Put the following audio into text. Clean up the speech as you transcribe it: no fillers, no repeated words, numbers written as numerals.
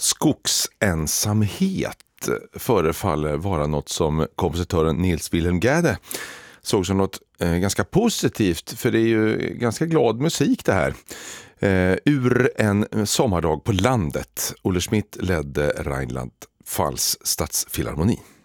Skogsensamhet förefaller vara något som kompositören Niels Wilhelm Gade såg som något ganska positivt, för det är ju ganska glad musik det här. Ur en sommardag på landet. Olle Schmidt ledde Rheinland-Pfalz stadsfilharmoni.